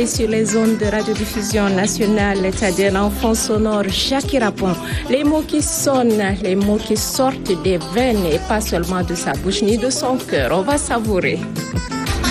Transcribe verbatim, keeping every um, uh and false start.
écoutez sur les ondes de radiodiffusion nationale, c'est-à-dire l'enfant sonore Jackie Rapon. Les mots qui sonnent, les mots qui sortent des veines et pas seulement de sa bouche ni de son cœur. On va savourer.